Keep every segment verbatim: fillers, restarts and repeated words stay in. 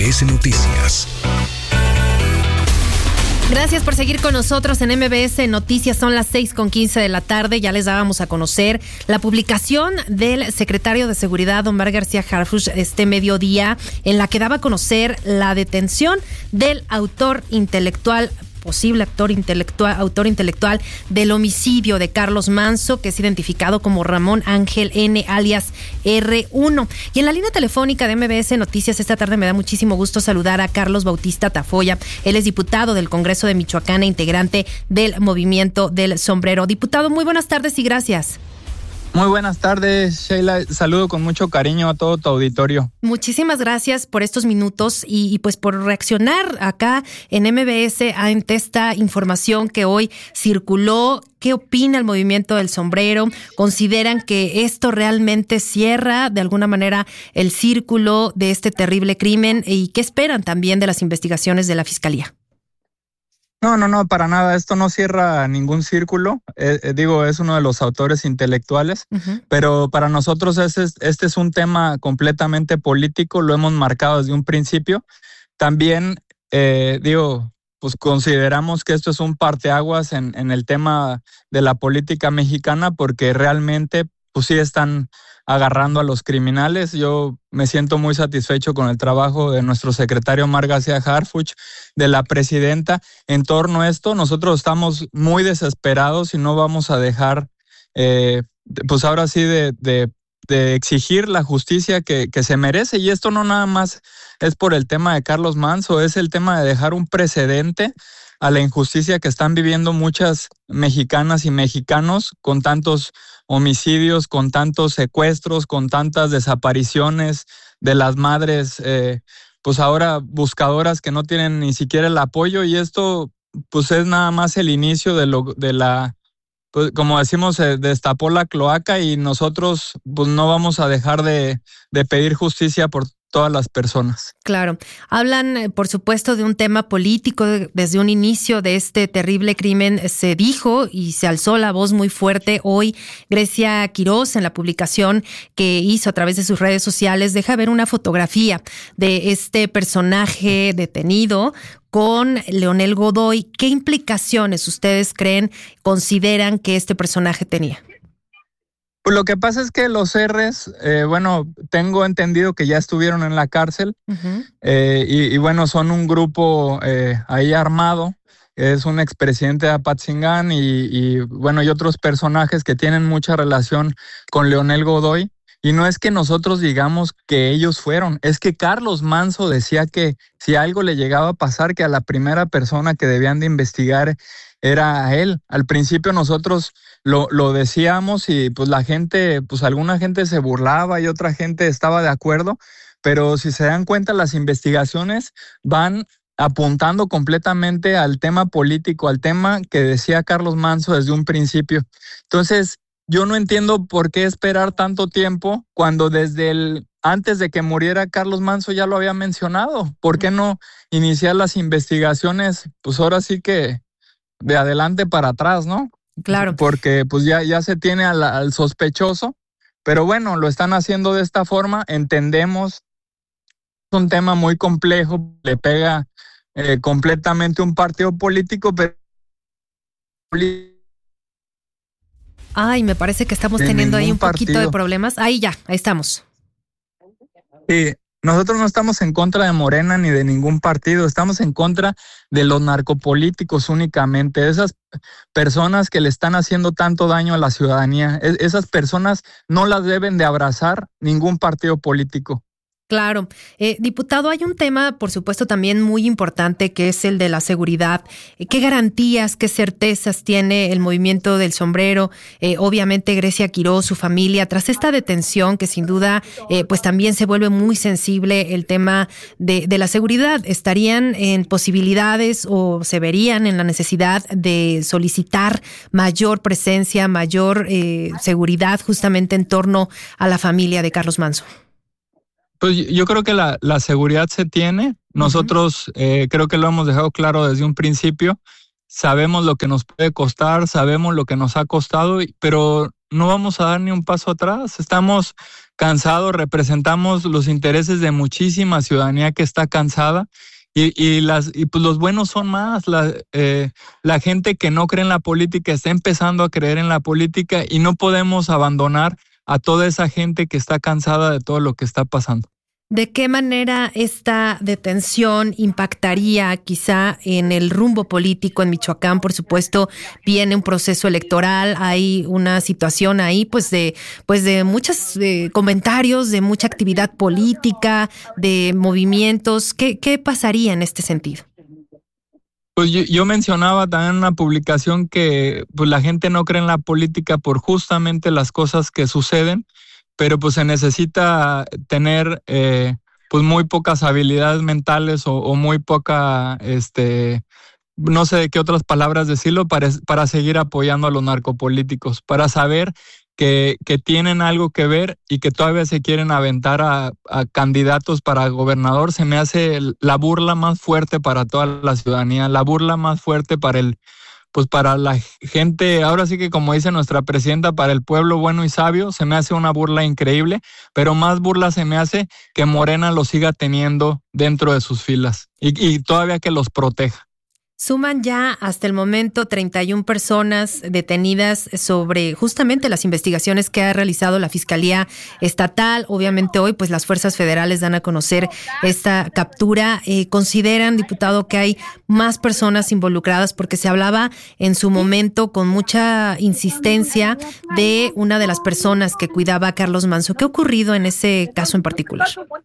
B S Noticias. Gracias por seguir con nosotros en M B S Noticias. Son las seis con quince de la tarde. Ya les dábamos a conocer la publicación del secretario de Seguridad, Omar García Harfuch, este mediodía, en la que daba a conocer la detención del autor intelectual posible actor intelectual, autor intelectual del homicidio de Carlos Manzo, que es identificado como Ramón Ángel N, alias R uno. Y en la línea telefónica de M B S Noticias esta tarde me da muchísimo gusto saludar a Carlos Bautista Tafoya. Él es diputado del Congreso de Michoacán e integrante del Movimiento del Sombrero. Diputado, muy buenas tardes y gracias. Muy buenas tardes, Sheila. Saludo con mucho cariño a todo tu auditorio. Muchísimas gracias por estos minutos y, y pues por reaccionar acá en M B S ante esta información que hoy circuló. ¿Qué opina el Movimiento del Sombrero? ¿Consideran que esto realmente cierra de alguna manera el círculo de este terrible crimen? ¿Y qué esperan también de las investigaciones de la Fiscalía? No, no, no, para nada. Esto no cierra ningún círculo. Eh, eh, digo, es uno de los autores intelectuales, uh-huh. Pero para nosotros este es, este es un tema completamente político. Lo hemos marcado desde un principio. También, eh, digo, pues consideramos que esto es un parteaguas en, en el tema de la política mexicana, porque realmente, pues sí están agarrando a los criminales. Yo me siento muy satisfecho con el trabajo de nuestro secretario Omar García Harfuch, de la presidenta, en torno a esto. Nosotros estamos muy desesperados y no vamos a dejar, eh, pues ahora sí, de, de, de exigir la justicia que, que se merece. Y esto no nada más es por el tema de Carlos Manzo, es el tema de dejar un precedente a la injusticia que están viviendo muchas mexicanas y mexicanos con tantos homicidios, con tantos secuestros, con tantas desapariciones de las madres, eh, pues ahora buscadoras que no tienen ni siquiera el apoyo. Y esto pues es nada más el inicio de lo de la, pues, como decimos, se destapó la cloaca y nosotros pues no vamos a dejar de, de pedir justicia por todas las personas. Claro. Hablan, por supuesto, de un tema político. Desde un inicio de este terrible crimen se dijo y se alzó la voz muy fuerte. Hoy, Grecia Quiroz, en la publicación que hizo a través de sus redes sociales, deja ver una fotografía de este personaje detenido con Leonel Godoy. ¿Qué implicaciones ustedes creen, consideran que este personaje tenía? Pues lo que pasa es que los R's, eh, bueno, tengo entendido que ya estuvieron en la cárcel, uh-huh. eh, y, y bueno, son un grupo eh, ahí armado. Es un expresidente de Apatzingán y, y bueno, y otros personajes que tienen mucha relación con Leonel Godoy. Y no es que nosotros digamos que ellos fueron, es que Carlos Manzo decía que si algo le llegaba a pasar, que a la primera persona que debían de investigar era a él. Al principio nosotros lo, lo decíamos y pues la gente, pues alguna gente se burlaba y otra gente estaba de acuerdo, pero si se dan cuenta las investigaciones van apuntando completamente al tema político, al tema que decía Carlos Manzo desde un principio. Entonces, yo no entiendo por qué esperar tanto tiempo cuando desde el antes de que muriera Carlos Manzo ya lo había mencionado. ¿Por qué no iniciar las investigaciones? Pues ahora sí que de adelante para atrás, ¿no? Claro. Porque pues ya, ya se tiene al, al sospechoso, pero bueno, lo están haciendo de esta forma. Entendemos, es un tema muy complejo, le pega eh, completamente un partido político, pero Ay, me parece que estamos teniendo ahí un poquito partido. de problemas. Ahí ya, ahí estamos. Sí, nosotros no estamos en contra de Morena ni de ningún partido, estamos en contra de los narcopolíticos únicamente, de esas personas que le están haciendo tanto daño a la ciudadanía. Es, esas personas no las deben de abrazar ningún partido político. Claro. Eh, diputado, hay un tema, por supuesto, también muy importante, que es el de la seguridad. ¿Qué garantías, qué certezas tiene el Movimiento del Sombrero? Eh, obviamente, Grecia Quiroz, su familia, tras esta detención, que sin duda, eh, pues también se vuelve muy sensible el tema de, de la seguridad. ¿Estarían en posibilidades o se verían en la necesidad de solicitar mayor presencia, mayor eh, seguridad justamente en torno a la familia de Carlos Manzo? Pues yo creo que la, la seguridad se tiene. Nosotros uh-huh. eh, creo que lo hemos dejado claro desde un principio. Sabemos lo que nos puede costar, sabemos lo que nos ha costado, pero no vamos a dar ni un paso atrás. Estamos cansados, representamos los intereses de muchísima ciudadanía que está cansada. Y, y, las, y pues los buenos son más. La, eh, la gente que no cree en la política está empezando a creer en la política y no podemos abandonar a toda esa gente que está cansada de todo lo que está pasando. ¿De qué manera esta detención impactaría quizá en el rumbo político en Michoacán? Por supuesto, viene un proceso electoral, hay una situación ahí pues de pues de muchos eh, comentarios, de mucha actividad política, de movimientos. ¿Qué, qué pasaría en este sentido? Pues yo, yo mencionaba también en una publicación que pues la gente no cree en la política por justamente las cosas que suceden, pero pues se necesita tener eh, pues muy pocas habilidades mentales o, o muy poca, este, no sé de qué otras palabras decirlo, para, para seguir apoyando a los narcopolíticos, para saber que, que tienen algo que ver y que todavía se quieren aventar a, a candidatos para gobernador. Se me hace la burla más fuerte para toda la ciudadanía, la burla más fuerte para el pues para la gente, ahora sí que como dice nuestra presidenta, para el pueblo bueno y sabio. Se me hace una burla increíble, pero más burla se me hace que Morena lo siga teniendo dentro de sus filas y, y todavía que los proteja. Suman ya hasta el momento treinta y una personas detenidas sobre justamente las investigaciones que ha realizado la Fiscalía Estatal. Obviamente hoy pues las fuerzas federales dan a conocer esta captura. Eh, ¿Consideran, diputado, que hay más personas involucradas? Porque se hablaba en su momento con mucha insistencia de una de las personas que cuidaba a Carlos Manzo. ¿Qué ha ocurrido en ese caso en particular?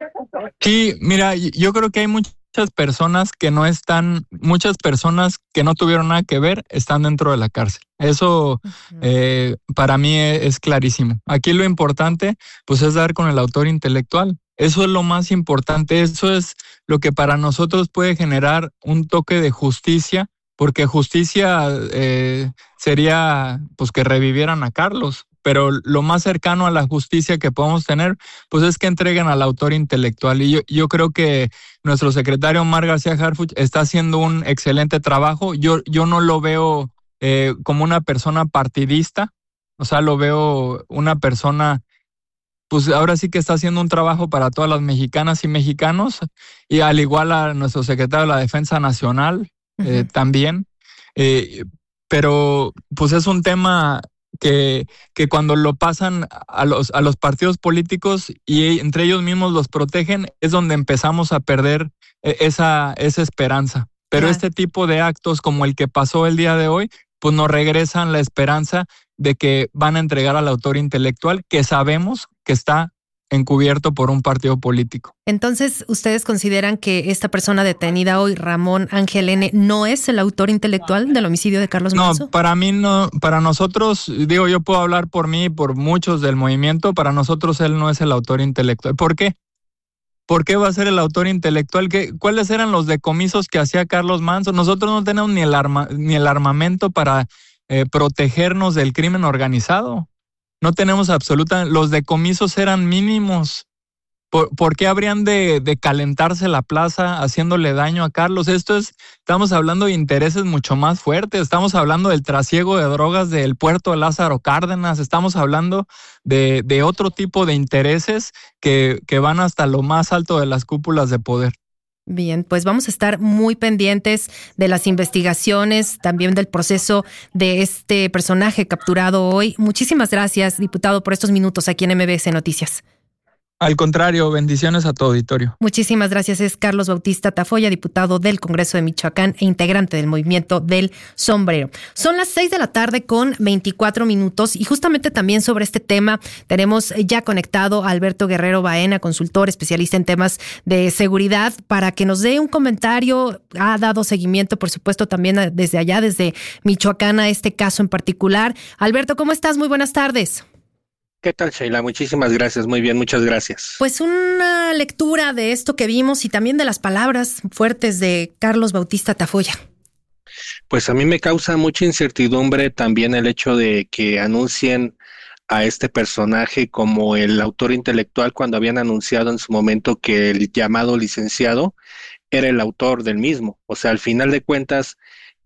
Sí, mira, yo creo que hay mucho Muchas personas que no están, muchas personas que no tuvieron nada que ver están dentro de la cárcel. Eso uh-huh. eh, para mí es clarísimo. Aquí lo importante pues es dar con el autor intelectual. Eso es lo más importante. Eso es lo que para nosotros puede generar un toque de justicia, porque justicia eh, sería pues que revivieran a Carlos. Pero lo más cercano a la justicia que podemos tener, pues es que entreguen al autor intelectual. Y yo, yo creo que nuestro secretario Omar García Harfuch está haciendo un excelente trabajo. Yo, yo no lo veo eh, como una persona partidista, o sea, lo veo una persona, pues ahora sí que está haciendo un trabajo para todas las mexicanas y mexicanos, y al igual a nuestro secretario de la Defensa Nacional eh, uh-huh. también. Eh, pero pues es un tema Que, que cuando lo pasan a los, a los partidos políticos y entre ellos mismos los protegen, es donde empezamos a perder esa, esa esperanza. Pero claro. Este tipo de actos como el que pasó el día de hoy, pues nos regresan la esperanza de que van a entregar al autor intelectual que sabemos que está encubierto por un partido político. Entonces, ¿ustedes consideran que esta persona detenida hoy, Ramón Ángel N., no es el autor intelectual del homicidio de Carlos Manzo? No, para mí no, para nosotros, digo, yo puedo hablar por mí y por muchos del movimiento, para nosotros él no es el autor intelectual. ¿Por qué? ¿Por qué va a ser el autor intelectual? ¿Qué, ¿Cuáles eran los decomisos que hacía Carlos Manzo? Nosotros no tenemos ni el, arma, ni el armamento para eh, protegernos del crimen organizado. No tenemos absoluta, los decomisos eran mínimos. ¿Por, ¿por qué habrían de, de calentarse la plaza haciéndole daño a Carlos? Esto es, estamos hablando de intereses mucho más fuertes. Estamos hablando del trasiego de drogas del puerto de Lázaro Cárdenas. Estamos hablando de, de otro tipo de intereses que, que van hasta lo más alto de las cúpulas de poder. Bien, pues vamos a estar muy pendientes de las investigaciones, también del proceso de este personaje capturado hoy. Muchísimas gracias, diputado, por estos minutos aquí en M B S Noticias. Al contrario, bendiciones a tu auditorio. Muchísimas gracias. Es Carlos Bautista Tafoya, diputado del Congreso de Michoacán e integrante del Movimiento del Sombrero. Son las seis de la tarde con veinticuatro minutos y justamente también sobre este tema tenemos ya conectado a Alberto Guerrero Baena, consultor, especialista en temas de seguridad, para que nos dé un comentario. Ha dado seguimiento, por supuesto, también desde allá, desde Michoacán, a este caso en particular. Alberto, ¿cómo estás? Muy buenas tardes. ¿Qué tal, Sheila? Muchísimas gracias. Muy bien, muchas gracias. Pues una lectura de esto que vimos y también de las palabras fuertes de Carlos Bautista Tafoya. Pues a mí me causa mucha incertidumbre también el hecho de que anuncien a este personaje como el autor intelectual cuando habían anunciado en su momento que el llamado licenciado era el autor del mismo. O sea, al final de cuentas,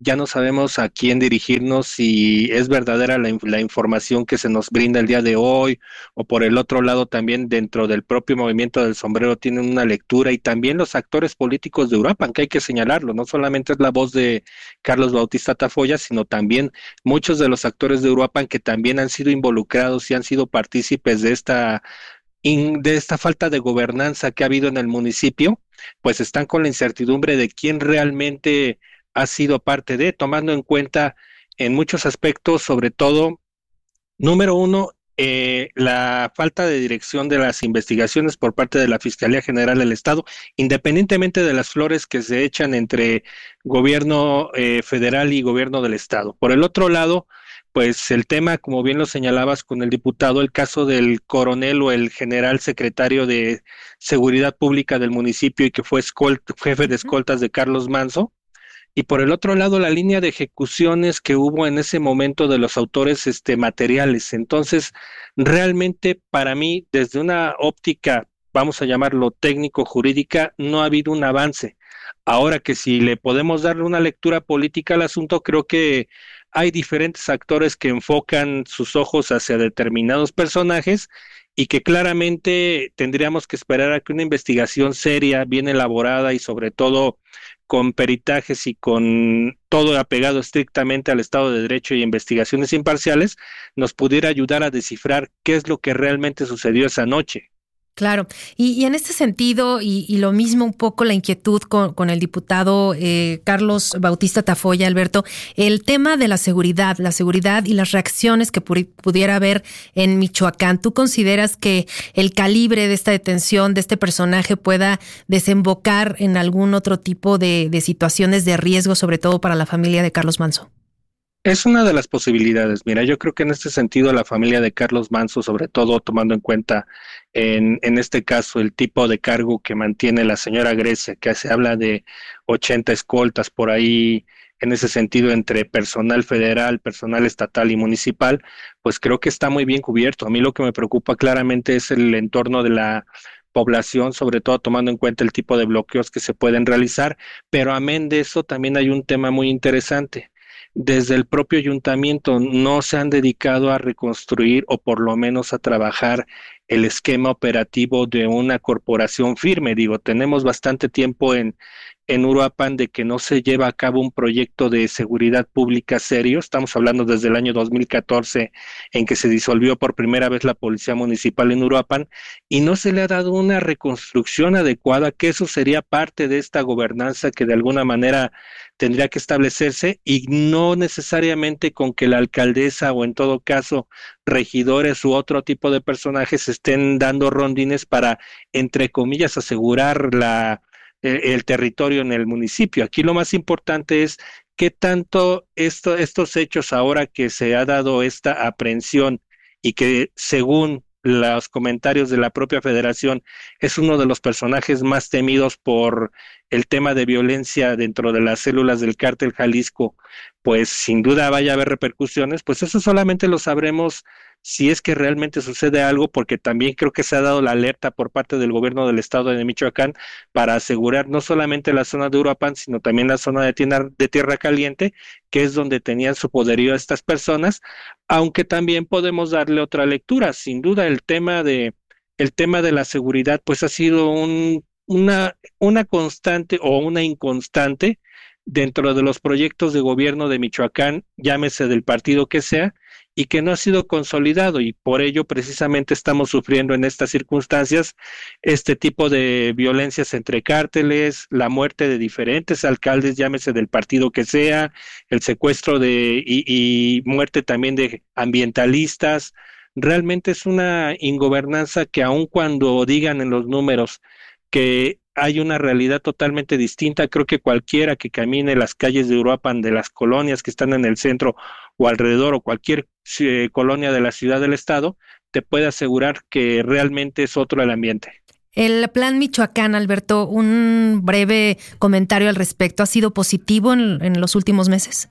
ya no sabemos a quién dirigirnos, si es verdadera la, la información que se nos brinda el día de hoy, o por el otro lado también dentro del propio movimiento del sombrero tienen una lectura, y también los actores políticos de Uruapan, que hay que señalarlo, no solamente es la voz de Carlos Bautista Tafolla, sino también muchos de los actores de Uruapan que también han sido involucrados y han sido partícipes de esta in- de esta falta de gobernanza que ha habido en el municipio, pues están con la incertidumbre de quién realmente ha sido parte de, tomando en cuenta en muchos aspectos, sobre todo, número uno, eh, la falta de dirección de las investigaciones por parte de la Fiscalía General del Estado, independientemente de las flores que se echan entre gobierno eh, federal y gobierno del Estado. Por el otro lado, pues el tema, como bien lo señalabas con el diputado, el caso del coronel o el general secretario de Seguridad Pública del municipio y que fue escolt- jefe de escoltas de Carlos Manso, y por el otro lado la línea de ejecuciones que hubo en ese momento de los autores este, materiales. Entonces, realmente para mí, desde una óptica, vamos a llamarlo técnico-jurídica, no ha habido un avance. Ahora que si le podemos darle una lectura política al asunto, creo que hay diferentes actores que enfocan sus ojos hacia determinados personajes y que claramente tendríamos que esperar a que una investigación seria, bien elaborada y sobre todo con peritajes y con todo apegado estrictamente al Estado de Derecho y investigaciones imparciales, nos pudiera ayudar a descifrar qué es lo que realmente sucedió esa noche. Claro, y, y en este sentido, y, y lo mismo un poco la inquietud con, con el diputado eh, Carlos Bautista Tafolla, Alberto, el tema de la seguridad, la seguridad y las reacciones que pu- pudiera haber en Michoacán. ¿Tú consideras que el calibre de esta detención de este personaje pueda desembocar en algún otro tipo de, de situaciones de riesgo, sobre todo para la familia de Carlos Manso? Es una de las posibilidades. Mira, yo creo que en este sentido la familia de Carlos Manso, sobre todo tomando en cuenta en, en este caso el tipo de cargo que mantiene la señora Grecia, que se habla de ochenta escoltas por ahí, en ese sentido entre personal federal, personal estatal y municipal, pues creo que está muy bien cubierto. A mí lo que me preocupa claramente es el entorno de la población, sobre todo tomando en cuenta el tipo de bloqueos que se pueden realizar, pero amén de eso también hay un tema muy interesante. Desde el propio ayuntamiento no se han dedicado a reconstruir o por lo menos a trabajar el esquema operativo de una corporación firme. Digo, tenemos bastante tiempo en, en Uruapan de que no se lleva a cabo un proyecto de seguridad pública serio. Estamos hablando desde el año dos mil catorce en que se disolvió por primera vez la Policía Municipal en Uruapan y no se le ha dado una reconstrucción adecuada, que eso sería parte de esta gobernanza que de alguna manera tendría que establecerse y no necesariamente con que la alcaldesa o en todo caso regidores u otro tipo de personajes estén dando rondines para, entre comillas, asegurar la, el, el territorio en el municipio. Aquí lo más importante es qué tanto esto, estos hechos ahora que se ha dado esta aprehensión y que según los comentarios de la propia federación, es uno de los personajes más temidos por el tema de violencia dentro de las células del cártel Jalisco, pues sin duda vaya a haber repercusiones, pues eso solamente lo sabremos si es que realmente sucede algo, porque también creo que se ha dado la alerta por parte del gobierno del estado de Michoacán para asegurar no solamente la zona de Uruapan, sino también la zona de Tierra, de Tierra Caliente, que es donde tenían su poderío estas personas, aunque también podemos darle otra lectura. Sin duda el tema de, el tema de la seguridad pues ha sido un, una, una constante o una inconstante dentro de los proyectos de gobierno de Michoacán, llámese del partido que sea, y que no ha sido consolidado y por ello precisamente estamos sufriendo en estas circunstancias este tipo de violencias entre cárteles, la muerte de diferentes alcaldes, llámese del partido que sea, el secuestro de y, y muerte también de ambientalistas. Realmente es una ingobernanza que aun cuando digan en los números que hay una realidad totalmente distinta, creo que cualquiera que camine las calles de Uruapan, de las colonias que están en el centro o alrededor, o cualquier eh, colonia de la ciudad del estado, te puede asegurar que realmente es otro el ambiente. El plan Michoacán, Alberto, un breve comentario al respecto, ¿ha sido positivo en, en los últimos meses?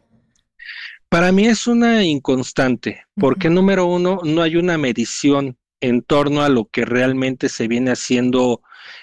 Para mí es una inconstante, porque uh-huh. número uno, no hay una medición en torno a lo que realmente se viene haciendo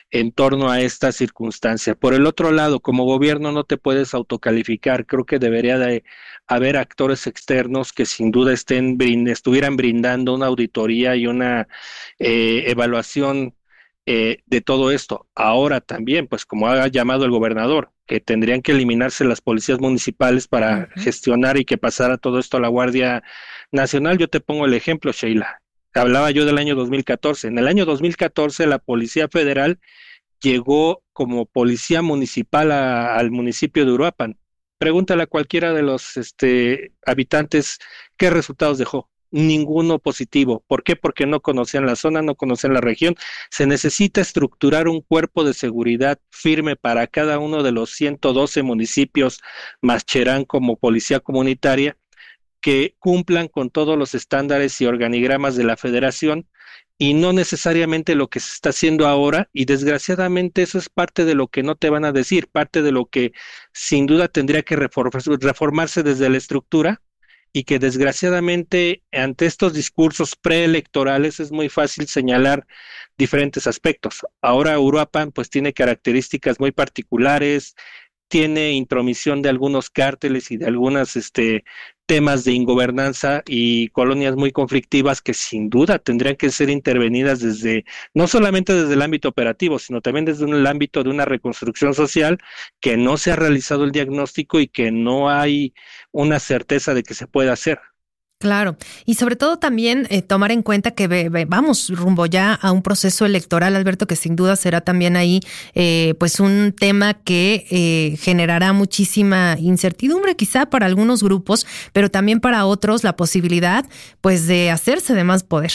en torno a esta circunstancia. Por el otro lado, como gobierno no te puedes autocalificar, creo que debería de haber actores externos que sin duda estén brind- estuvieran brindando una auditoría y una eh, evaluación eh, de todo esto. Ahora también, pues como ha llamado el gobernador, que tendrían que eliminarse las policías municipales para uh-huh. gestionar y que pasara todo esto a la Guardia Nacional. Yo te pongo el ejemplo, Sheila. Hablaba yo del año dos mil catorce. En el año dos mil catorce la Policía Federal llegó como policía municipal a, al municipio de Uruapan. Pregúntale a cualquiera de los este, habitantes qué resultados dejó. Ninguno positivo. ¿Por qué? Porque no conocían la zona, no conocían la región. Se necesita estructurar un cuerpo de seguridad firme para cada uno de los ciento doce municipios más Cherán como policía comunitaria, que cumplan con todos los estándares y organigramas de la federación, y no necesariamente lo que se está haciendo ahora, y desgraciadamente eso es parte de lo que no te van a decir, parte de lo que sin duda tendría que reformarse desde la estructura, y que desgraciadamente ante estos discursos preelectorales es muy fácil señalar diferentes aspectos. Ahora Uruapan pues tiene características muy particulares, tiene intromisión de algunos cárteles y de algunos este, temas de ingobernanza y colonias muy conflictivas que sin duda tendrían que ser intervenidas desde, no solamente desde el ámbito operativo, sino también desde el ámbito de una reconstrucción social, que no se ha realizado el diagnóstico y que no hay una certeza de que se pueda hacer. Claro, y sobre todo también eh, tomar en cuenta que ve, ve, vamos rumbo ya a un proceso electoral, Alberto, que sin duda será también ahí eh, pues un tema que eh, generará muchísima incertidumbre quizá para algunos grupos, pero también para otros la posibilidad pues de hacerse de más poder.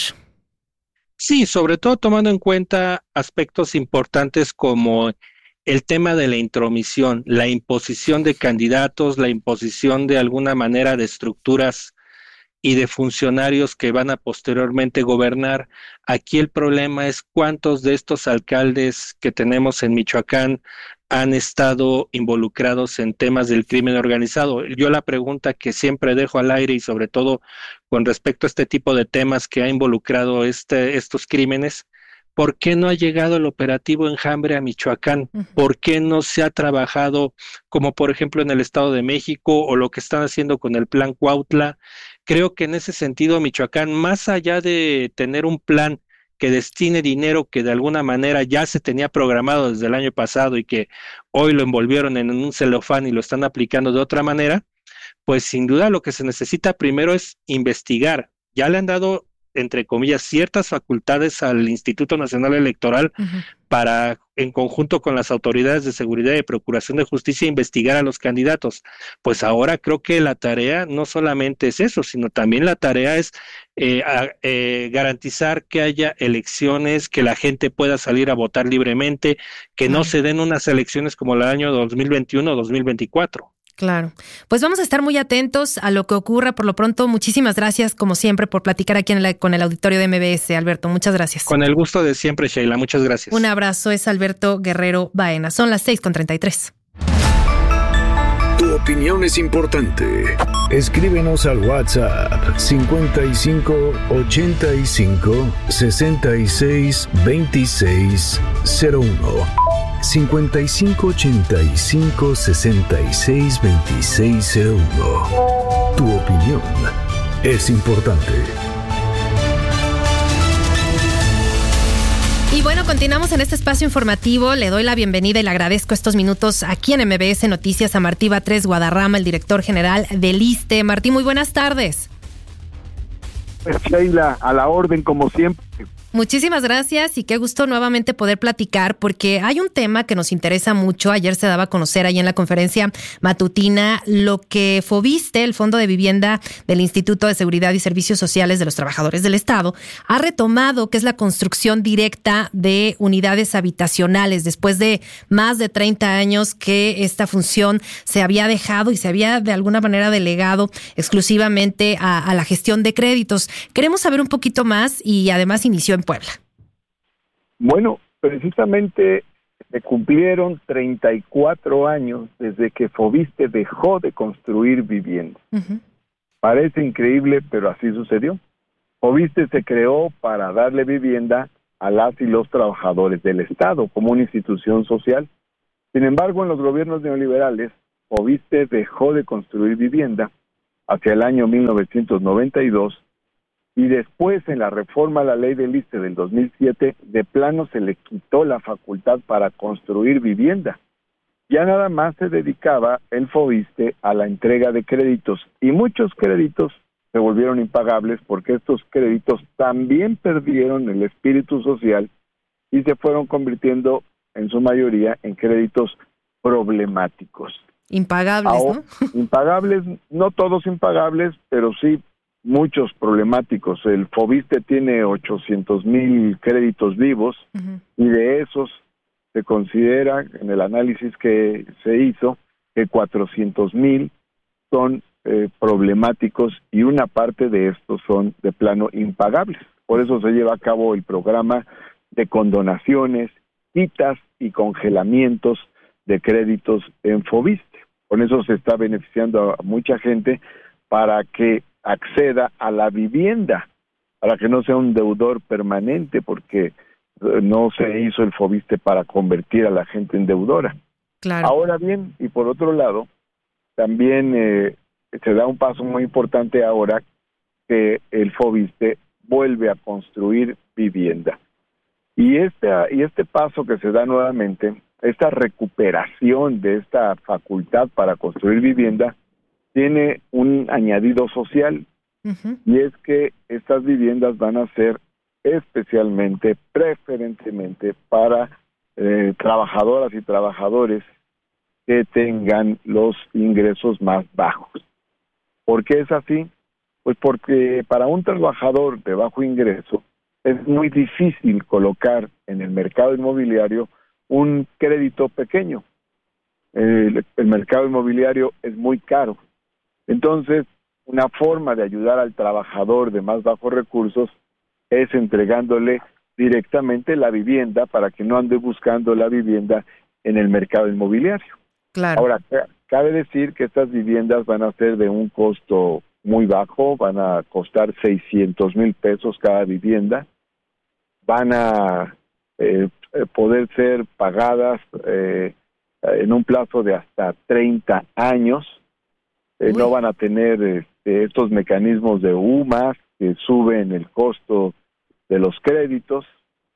Sí, sobre todo tomando en cuenta aspectos importantes como el tema de la intromisión, la imposición de candidatos, la imposición de alguna manera de estructuras y de funcionarios que van a posteriormente gobernar. Aquí el problema es cuántos de estos alcaldes que tenemos en Michoacán han estado involucrados en temas del crimen organizado. Yo la pregunta que siempre dejo al aire y sobre todo con respecto a este tipo de temas que ha involucrado este, estos crímenes, ¿por qué no ha llegado el operativo Enjambre a Michoacán? ¿Por qué no se ha trabajado como por ejemplo en el Estado de México o lo que están haciendo con el Plan Cuautla? Creo que en ese sentido Michoacán, más allá de tener un plan que destine dinero que de alguna manera ya se tenía programado desde el año pasado y que hoy lo envolvieron en un celofán y lo están aplicando de otra manera, pues sin duda lo que se necesita primero es investigar. Ya le han dado, entre comillas, ciertas facultades al Instituto Nacional Electoral uh-huh. para, en conjunto con las autoridades de seguridad y procuración de justicia, investigar a los candidatos. Pues ahora creo que la tarea no solamente es eso, sino también la tarea es eh, a, eh, garantizar que haya elecciones, que la gente pueda salir a votar libremente, que uh-huh. no se den unas elecciones como el año dos mil veintiuno o dos mil veinticuatro. Claro. Pues vamos a estar muy atentos a lo que ocurra. Por lo pronto, muchísimas gracias, como siempre, por platicar aquí en la, con el auditorio de M B S. Alberto, muchas gracias. Con el gusto de siempre, Sheila. Muchas gracias. Un abrazo. Es Alberto Guerrero Baena. Son las seis con treinta y tres. Tu opinión es importante. Escríbenos al WhatsApp cincuenta y cinco ochenta y cinco sesenta y seis veintiséis cero uno. cincuenta y cinco ochenta y cinco sesenta y seis veintiséis cero uno. Tu opinión es importante. Y bueno, continuamos en este espacio informativo. Le doy la bienvenida y le agradezco estos minutos aquí en M B S Noticias a Martí Batres Guadarrama, el director general del ISSSTE. Martí, muy buenas tardes. Pues Sheila, a la orden como siempre. Muchísimas gracias y qué gusto nuevamente poder platicar porque hay un tema que nos interesa mucho. Ayer se daba a conocer ahí en la conferencia matutina lo que FOVISSSTE, el Fondo de Vivienda del Instituto de Seguridad y Servicios Sociales de los Trabajadores del Estado, ha retomado, que es la construcción directa de unidades habitacionales después de más de treinta años que esta función se había dejado y se había de alguna manera delegado exclusivamente a, a la gestión de créditos. Queremos saber un poquito más y además inició en Puebla. Bueno, precisamente se cumplieron treinta y cuatro años desde que FOVISSSTE dejó de construir viviendas. Uh-huh. Parece increíble, pero así sucedió. FOVISSSTE se creó para darle vivienda a las y los trabajadores del Estado como una institución social. Sin embargo, en los gobiernos neoliberales, Foviste dejó de construir vivienda hacia el año mil novecientos noventa y dos, y después en la reforma a la ley del ISSSTE del dos mil siete, de plano se le quitó la facultad para construir vivienda. Ya nada más se dedicaba el Foviste a la entrega de créditos, y muchos créditos se volvieron impagables porque estos créditos también perdieron el espíritu social y se fueron convirtiendo en su mayoría en créditos problemáticos. Impagables, Ahora, ¿no? Impagables, no todos impagables, pero sí muchos problemáticos. El Foviste tiene ochocientos mil créditos vivos, uh-huh, y de esos se considera, en el análisis que se hizo, que cuatrocientos mil son eh, problemáticos y una parte de estos son de plano impagables. Por eso se lleva a cabo el programa de condonaciones, quitas y congelamientos de créditos en Foviste. Con eso se está beneficiando a mucha gente para que acceda a la vivienda, para que no sea un deudor permanente, porque no se hizo el Foviste para convertir a la gente en deudora. Claro. Ahora bien, y por otro lado, también eh, se da un paso muy importante ahora que el Foviste vuelve a construir vivienda. Y este, y este paso que se da nuevamente, esta recuperación de esta facultad para construir vivienda, tiene un añadido social, uh-huh, y es que estas viviendas van a ser especialmente, preferentemente para eh, trabajadoras y trabajadores que tengan los ingresos más bajos. ¿Por qué es así? Pues porque para un trabajador de bajo ingreso es muy difícil colocar en el mercado inmobiliario un crédito pequeño. El, el mercado inmobiliario es muy caro. Entonces, una forma de ayudar al trabajador de más bajos recursos es entregándole directamente la vivienda para que no ande buscando la vivienda en el mercado inmobiliario. Claro. Ahora, cabe decir que estas viviendas van a ser de un costo muy bajo, van a costar seiscientos mil pesos cada vivienda, van a eh, poder ser pagadas eh, en un plazo de hasta treinta años, eh, no van a tener este, estos mecanismos de U M A S que suben el costo de los créditos,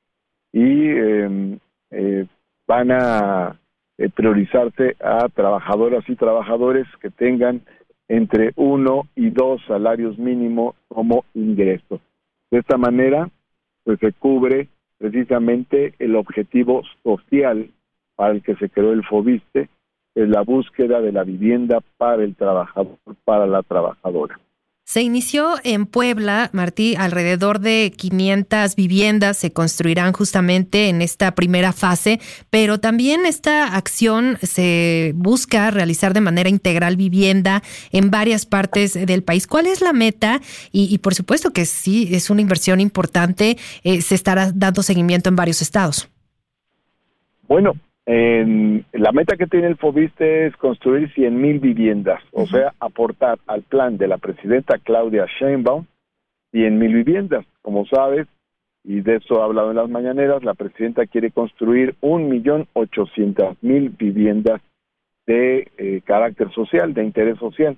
y eh, eh, van a eh, priorizarse a trabajadoras y trabajadores que tengan entre uno y dos salarios mínimos como ingreso. De esta manera, pues se cubre precisamente el objetivo social para el que se creó el Foviste, es la búsqueda de la vivienda para el trabajador, para la trabajadora. Se inició en Puebla, Martí, alrededor de quinientas viviendas se construirán justamente en esta primera fase, pero también esta acción se busca realizar de manera integral vivienda en varias partes del país. ¿Cuál es la meta? Y, y por supuesto que sí, es una inversión importante, eh, se estará dando seguimiento en varios estados. Bueno, En la meta que tiene el Foviste es construir cien mil viviendas, uh-huh, o sea, aportar al plan de la presidenta Claudia Sheinbaum cien mil viviendas. Como sabes, y de eso ha hablado en las mañaneras, la presidenta quiere construir un millón ochocientas mil viviendas de eh, carácter social, de interés social.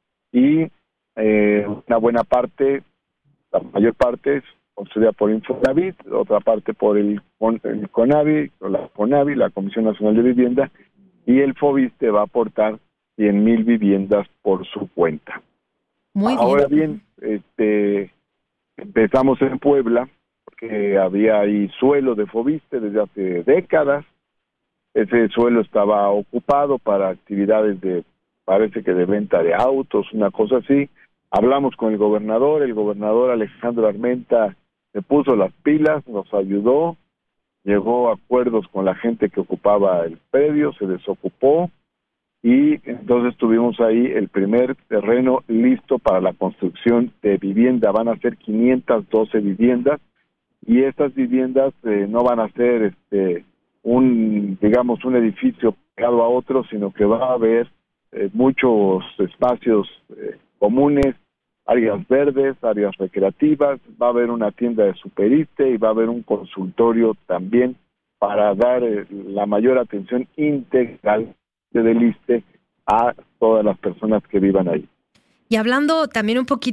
Y eh, una buena parte, la mayor parte es construida por Infonavit, otra parte por el, el CONAVI, o la CONAVI, la Comisión Nacional de Vivienda, y el Foviste va a aportar cien mil viviendas por su cuenta. Muy Ahora bien, bien este, empezamos en Puebla, porque había ahí suelo de Foviste desde hace décadas. Ese suelo estaba ocupado para actividades de, parece que de venta de autos, una cosa así. Hablamos con el gobernador, el gobernador Alejandro Armenta se puso las pilas, nos ayudó, llegó a acuerdos con la gente que ocupaba el predio, se desocupó, y entonces tuvimos ahí el primer terreno listo para la construcción de vivienda. Van a ser quinientas doce viviendas, y estas viviendas eh, no van a ser este un, digamos, un edificio pegado a otro, sino que va a haber eh, muchos espacios eh, comunes, áreas verdes, áreas recreativas, va a haber una tienda de Superiste y va a haber un consultorio también para dar eh, la mayor atención integral del ISSSTE a todas las personas que vivan ahí. Y hablando también un poquito